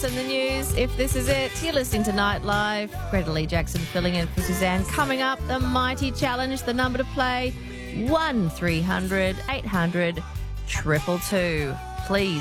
else in the news. If this is it, you're listening to Nightlife. Greta Lee Jackson filling in for Suzanne. Coming up, the Mighty Challenge, the number to play, 1300 800 222. Please